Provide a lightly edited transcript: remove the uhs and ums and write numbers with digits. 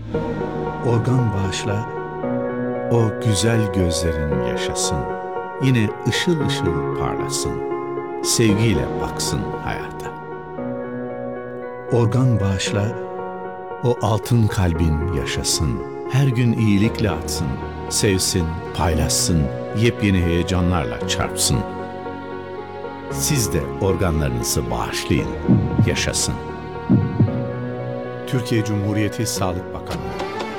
Organ bağışla, o güzel gözlerin yaşasın. Yine ışıl ışıl parlasın. Sevgiyle baksın hayata. Organ bağışla, o altın kalbin yaşasın. Her gün iyilikle atsın. Sevsin, paylaşsın, yepyeni heyecanlarla çarpsın. Siz de organlarınızı bağışlayın, yaşasın. Türkiye Cumhuriyeti Sağlık Bakanlığı.